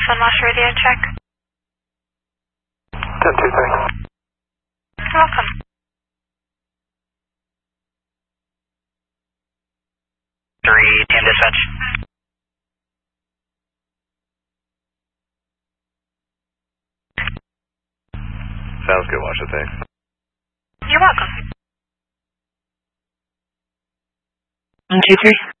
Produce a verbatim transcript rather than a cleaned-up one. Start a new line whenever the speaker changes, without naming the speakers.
Sunwash radio check.
ten two three.
You're welcome.
three, T M dispatch.
Sounds good, Washer, thanks.
You're welcome.
one two three.